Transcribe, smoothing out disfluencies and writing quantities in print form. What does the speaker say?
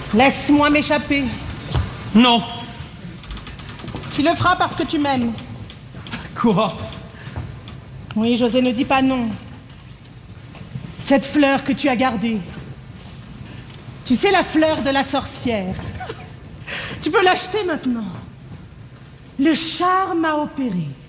Laisse-moi m'échapper. Non. Tu le feras parce que tu m'aimes. Quoi? Oui, José, ne dis pas non. Cette fleur que tu as gardée. Tu sais, la fleur de la sorcière. Tu peux l'acheter maintenant. Le charme a opéré.